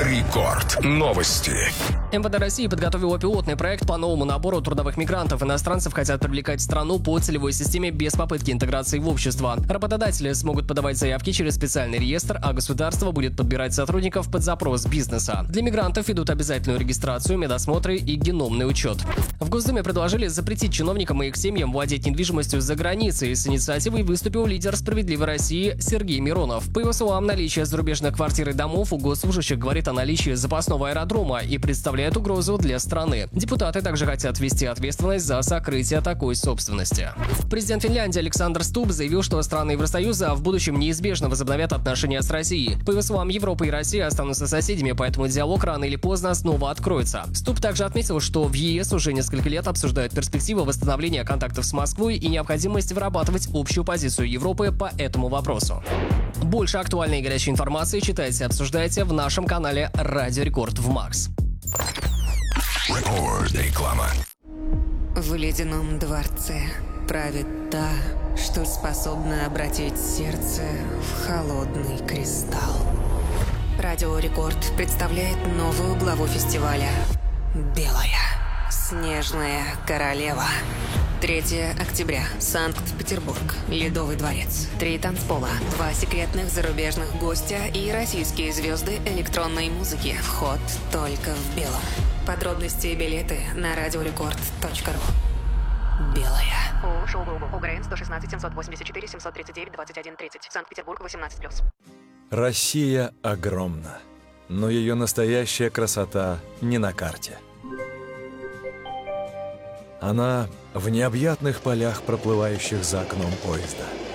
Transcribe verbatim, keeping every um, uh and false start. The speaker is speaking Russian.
Рекорд. Новости. эм вэ дэ России подготовила пилотный проект по новому набору трудовых мигрантов. Иностранцев хотят привлекать в страну по целевой системе без попытки интеграции в общество. Работодатели смогут подавать заявки через специальный реестр, а государство будет подбирать сотрудников под запрос бизнеса. Для мигрантов ведут обязательную регистрацию, медосмотры и геномный учет. В Госдуме предложили запретить чиновникам и их семьям владеть недвижимостью за границей. С инициативой выступил лидер «Справедливой России» Сергей Миронов. По его словам, наличие зарубежных квартир и домов у госслужащих говорит о наличии запасного аэродрома и представляет угрозу для страны. Депутаты также хотят ввести ответственность за сокрытие такой собственности. Президент Финляндии Александр Стуб заявил, что страны Евросоюза в будущем неизбежно возобновят отношения с Россией. По его словам, Европа и Россия останутся соседями, поэтому диалог рано или поздно снова откроется. Стуб также отметил, что в е эс уже несколько лет обсуждают перспективы восстановления контактов с Москвой и необходимость вырабатывать общую позицию Европы по этому вопросу. Больше актуальной и горячей информации читайте и обсуждайте в нашем канале Радио Рекорд в Макс. Реклама. В ледяном дворце правит та, что способна обратить сердце в холодный кристалл. Радио Рекорд представляет новую главу фестиваля «Белая снежная королева». третьего октября. Санкт-Петербург. Ледовый дворец. Три танцпола. Два секретных зарубежных гостя и российские звезды электронной музыки. Вход только в белом. Подробности и билеты на радиорекорд точка ру. Белая. ООО «Шоу-Групп». УГРН сто шестнадцать семьсот восемьдесят четыре семьсот тридцать девять двадцать один тридцать. Санкт-Петербург восемнадцать плюс. Россия огромна, но ее настоящая красота не на карте. Она в необъятных полях, проплывающих за окном поезда.